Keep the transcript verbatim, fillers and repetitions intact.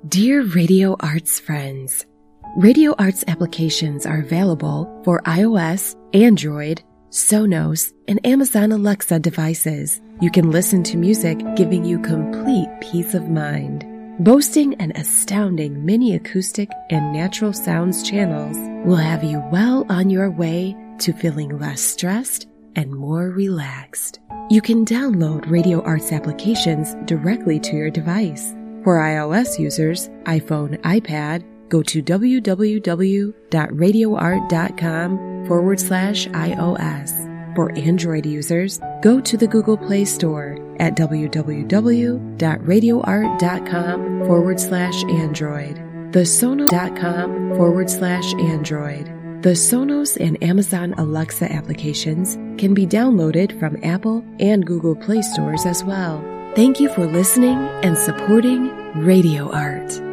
Dear Radio Arts friends, Radio Arts applications are available for iOS, Android, Sonos, and Amazon Alexa devices. You can listen to music giving you complete peace of mind. Boasting an astounding mini acoustic and natural sounds channels will have you well on your way to feeling less stressed and more relaxed. You can download Radio Arts applications directly to your device. For iOS users, iPhone, iPad, go to www.radioart.com forward slash iOS. For Android users, go to the Google Play Store at www.radioart.com forward slash Android. The Sonos.com forward slash Android. The Sonos and Amazon Alexa applications can be downloaded from Apple and Google Play stores as well. Thank you for listening and supporting Radio Art.